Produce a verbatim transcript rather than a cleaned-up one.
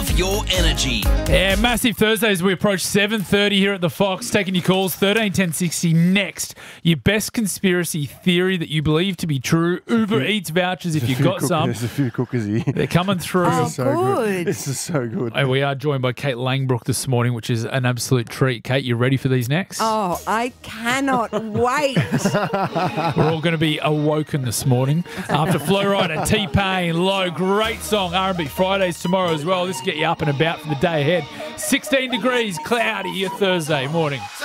Love your energy. Yeah, massive Thursdays. We approach seven thirty here at the Fox, taking your calls. thirteen ten sixty next. Your best conspiracy theory that you believe to be true. Uber Eats vouchers if you've got cook- some. There's a few cookers here. They're coming through. Oh, This is so good. good. This is so good. And we are joined by Kate Langbrook this morning, which is an absolute treat. Kate, you ready for these next? Oh, I cannot wait. We're all going to be awoken this morning after Flow Rider, T-Pain, Low. Great song. R and B Fridays tomorrow as well. This will get you up and about for the day ahead. sixteen degrees, cloudy, your Thursday morning.